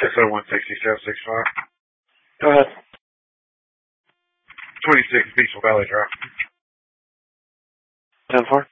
SO-160-765. Go ahead. 26 Peaceful Valley Drive. 10-4.